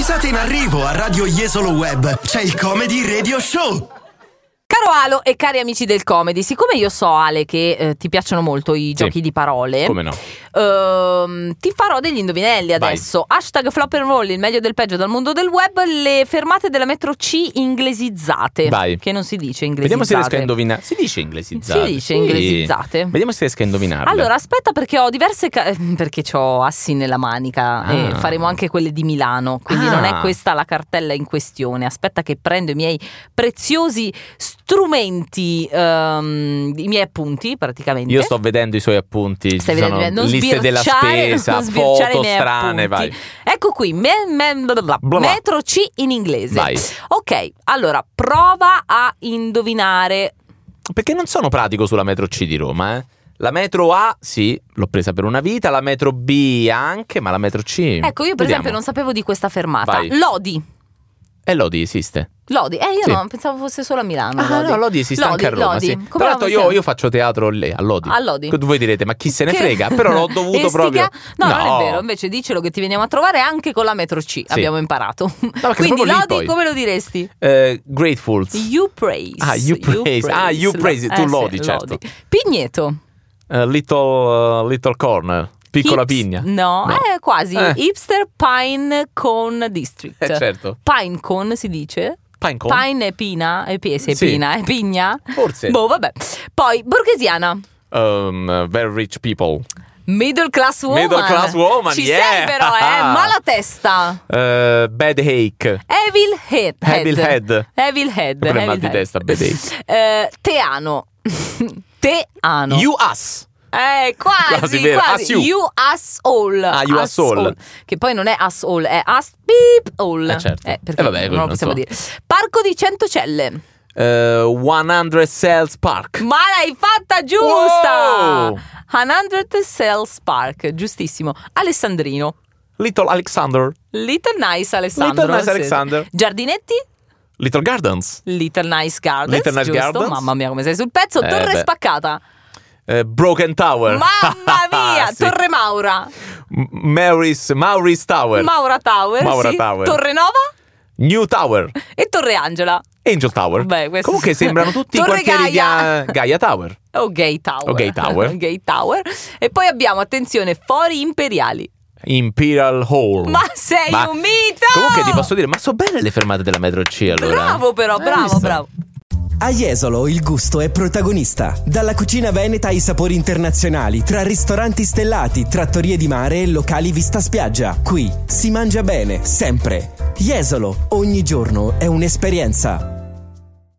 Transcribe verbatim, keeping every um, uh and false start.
Avvisate in arrivo, a Radio Jesolo Web c'è il Comedy Radio Show. Caro Alo e cari amici del comedy, siccome io so, Ale, che eh, ti piacciono molto i Sì. giochi di parole, Come no? ehm, ti farò degli indovinelli adesso. Vai. Hashtag flop and roll, il meglio del peggio dal mondo del web, le fermate della metro C inglesizzate. Vai. Che non si dice inglesizzate. Vediamo se riesco a indovinare. Si dice inglesizzate. Si dice Sì. inglesizzate. Vediamo se riesco a indovinarle. Allora, aspetta, perché ho diverse ca- perché ho assi nella manica Ah. e faremo anche quelle di Milano, quindi Ah. non è questa la cartella in questione. Aspetta che prendo i miei preziosi strumenti, ehm, i miei appunti praticamente. Io sto vedendo i suoi appunti. Stai Ci sono vedendo, non liste della sbirciare- spesa, non sbirciare i foto miei strane, appunti. vai. Ecco qui, me- me- bla bla bla, Bla bla. metro C in inglese. Vai. Ok, allora prova a indovinare. Perché non sono pratico sulla metro C di Roma, eh. La metro A, sì, l'ho presa per una vita, la metro B anche, ma la metro C... Ecco, io per Vediamo. esempio non sapevo di questa fermata. Vai. Lodi. E Lodi esiste. Lodi, eh io Sì. no, pensavo fosse solo a Milano. Ah, no, Lodi esiste Lodi, anche a Roma, Lodi. sì. Come Tra l'altro la io, possiamo- io faccio teatro lì, a Lodi. A Lodi. Voi direte, ma chi se ne Che- frega? Però l'ho dovuto Estica? proprio... No, non è vero, invece dicelo che ti veniamo a trovare anche con la metro C, abbiamo imparato. perché Quindi proprio lì Lodi poi. come lo diresti? Eh, Gratefuls. You praise. Ah, you praise. Ah, you praise. Tu Eh, Lodi, sì, certo. Lodi. Pigneto. Eh, little, uh, little Corner. Piccola Hips- pigna. No, No. eh, quasi. Eh. Hipster Pine Cone District. Eh, certo. Pine Cone si dice? Pine Cone? Pine è pina, è pi- sì, è Sì. pina, è pigna? Forse. Boh, vabbè. Poi, borghesiana. Um, very rich people. Middle class woman. Middle class woman, Ci yeah. sei però, eh? Malatesta. Uh, bad ache. Evil head. Evil head. Evil head. Quello è Evil mal di head. testa, bad ache. Eh, teano. Teano. You us. Eh, quasi, Quasi vero. quasi. Us you. You us all. Ah, you us all. Che poi non è us all, è us beep all. Eh, certo. Eh, perché Eh, vabbè, non quello lo possiamo non dire. Parco di cento celle. Uh, cento Cells Park. Ma l'hai fatta giusta! Wow. cento Cells Park, giustissimo. Alessandrino. Little Alexander. Little Nice Alessandro. Little Nice sì. Alexander. Giardinetti. Little Gardens. Little Nice Gardens. Little Nice giusto? Gardens. Mamma mia, come sei sul pezzo. Eh, Torre beh. spaccata. Uh, Broken Tower. Mamma mia! Sì. Torre Maura. M- Maurice, Maurice Tower. Maura Tower. Maura sì. Tower. Torre Nova. New Tower. E Torre Angela. Angel Tower. Beh, questo- Comunque sembrano tutti i Torre quartieri Gaia. di uh, Gaia Tower. O Gay Tower. O Gay Tower. Gay Tower. E poi abbiamo, attenzione, fori imperiali. Imperial Hall. Ma sei Ma- un mito! Comunque ti posso dire, ma so bene le fermate della metro C allora. Bravo però, Hai bravo, visto? bravo. A Jesolo il gusto è protagonista. Dalla cucina veneta ai sapori internazionali, tra ristoranti stellati, trattorie di mare e locali vista spiaggia. Qui si mangia bene, sempre. Jesolo, ogni giorno è un'esperienza.